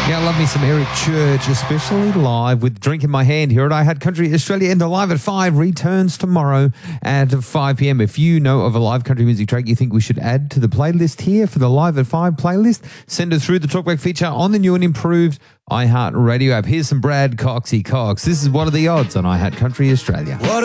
Yeah, I love me some Eric Church, especially live with Drink in My Hand here at I Had Country Australia. And the Live at 5 returns tomorrow at 5 p.m. If you know of a live country music track you think we should add to the playlist here for the Live at 5 playlist, send it through the Talkback feature on the new and improved iHeart Radio app. Here's some Brad Coxie Cox. This is What Are the Odds on I Had Country Australia.